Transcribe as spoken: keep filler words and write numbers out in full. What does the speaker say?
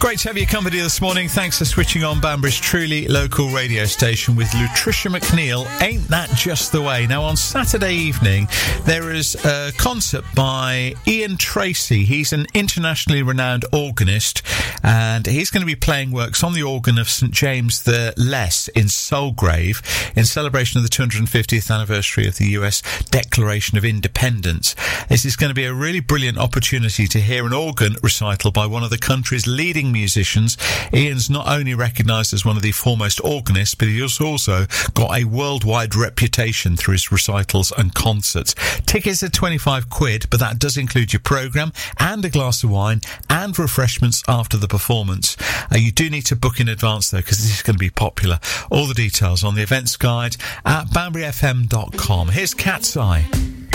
Great to have your company this morning. Thanks for switching on Banbury's truly local radio station with Lutricia McNeil. Ain't that just the way? Now, on Saturday evening, there is a concert by Ian Tracy. He's an internationally renowned organist, and he's going to be playing works on the organ of St James the Less in Soulgrave in celebration of the two hundred fiftieth anniversary of the U S Declaration of Independence. This is going to be a really brilliant opportunity to hear an organ recital by one of the country's leading musicians. Ian's not only recognised as one of the foremost organists, but he's also got a worldwide reputation through his recitals and concerts. Tickets are twenty-five quid, but that does include your programme and a glass of wine and refreshments after the performance. Uh, you do need to book in advance though, because this is going to be popular. All the details on the events guide at banbury f m dot com. Here's Cat's Eye.